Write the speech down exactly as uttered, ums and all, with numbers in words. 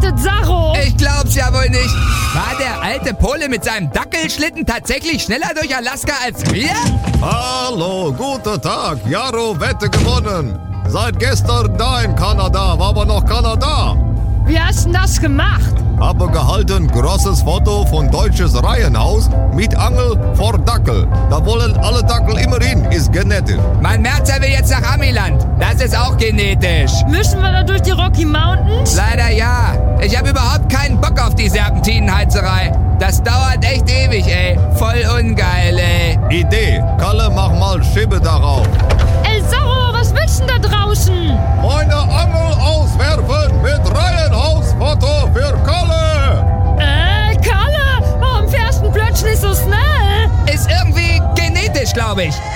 gerettet, Sarro. Ich glaub's ja wohl nicht. War der alte Pole mit seinem Dackelschlitten tatsächlich schneller durch Alaska als wir? Hallo, guten Tag. Jaro, Wette gewonnen. Seit gestern da in Kanada, war aber noch Kanada. Wie hast du das gemacht? Habe gehalten großes Foto von deutsches Reihenhaus mit Angel vor Dackel. Da wollen alle Dackel immer hin, ist genetisch. Mein Merzer will jetzt nach Amiland. Das ist auch genetisch. Müssen wir da durch die Rocky Mountains? Leider ja. Ich habe überhaupt keinen Bock auf die Serpentinenheizerei. Das dauert echt ewig, ey. Voll ungeil, ey. Idee, Kalle, mach mal Schibbe darauf. Ey, Sarro, was willst du denn da draußen? Meine Angel auswerfen mit Reihenhausfoto für Kalle. Äh, Kalle, warum fährst du denn plötzlich so schnell? Ist irgendwie genetisch, glaube ich.